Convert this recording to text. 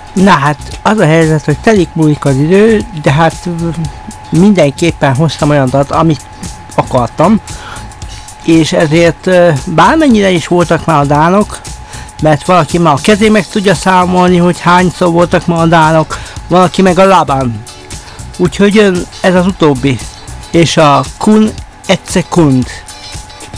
Na hát az a helyzet, hogy telik múlik az idő, de hát mindenképpen hoztam olyan adat, amit akartam, és ezért bármennyire is voltak már a dánok, mert valaki már a kezén meg tudja számolni, hogy hányszor voltak már a dánok, valaki meg a lábán. Úgyhogy jön ez az utóbbi, és a kun et sekund.